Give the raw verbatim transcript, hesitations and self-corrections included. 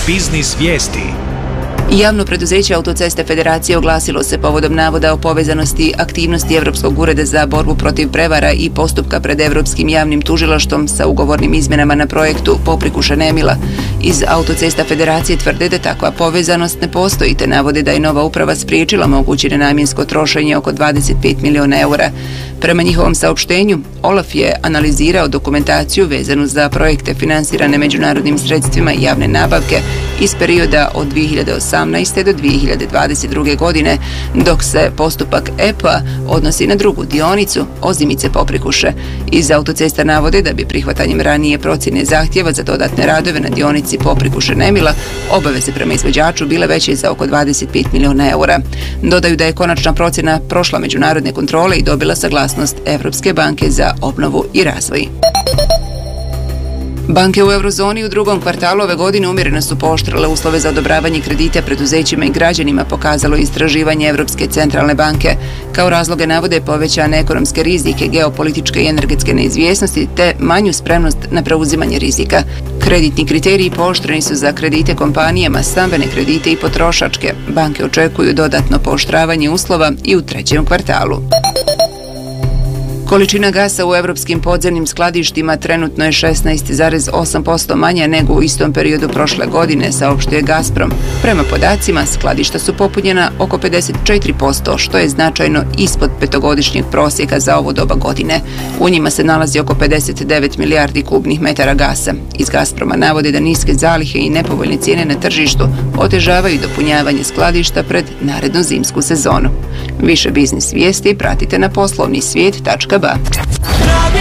Biznis vijesti. Javno preduzeće Autoceste Federacije oglasilo se povodom navoda o povezanosti aktivnosti Evropskog ureda za borbu protiv prevara i postupka pred Evropskim javnim tužilaštvom sa ugovornim izmjenama na projektu Poprikuša-Nemila. Iz Autocesta Federacije tvrde da takva povezanost ne postoji, te navode da je nova uprava spriječila moguće nenamjensko trošenje oko dvadeset pet miliona eura. Prema njihovom saopštenju, Olaf je analizirao dokumentaciju vezanu za projekte finansirane međunarodnim sredstvima i javne nabavke iz perioda od dvije hiljade osamnaeste. do dvije hiljade dvadeset druge. godine, dok se postupak E P A odnosi na drugu dionicu Ozimice-Poprikuše. Iz Autocesta navode da bi prihvatanjem ranije procjene zahtjeva za dodatne radove na dionici Poprikuše-Nemila obaveze prema izvođaču bile veće za oko dvadeset pet miliona eura. Dodaju da je konačna procjena prošla međunarodne kontrole i dobila saglasnost Evropske banke za obnovu i razvoj. Banke u eurozoni u drugom kvartalu ove godine umjereno su pooštrile uslove za odobravanje kredita preduzećima i građanima, pokazalo istraživanje Evropske centralne banke. Kao razloge navode povećane ekonomske rizike, geopolitičke i energetske neizvjesnosti te manju spremnost na preuzimanje rizika. Kreditni kriteriji pooštreni su za kredite kompanijama, stambene kredite i potrošačke. Banke očekuju dodatno pooštravanje uslova i u trećem kvartalu. Količina gasa u evropskim podzemnim skladištima trenutno je šesnaest zarez osam posto manja nego u istom periodu prošle godine, saopštuje Gazprom. Prema podacima, skladišta su popunjena oko pedeset četiri posto, što je značajno ispod petogodišnjeg prosjeka za ovo doba godine. U njima se nalazi oko pedeset devet milijardi kubnih metara gasa. Iz Gazproma navode da niske zalihe i nepovoljne cijene na tržištu otežavaju dopunjavanje skladišta pred narednu zimsku sezonu. Više biznis vijesti pratite na poslovni svijet tačka ba.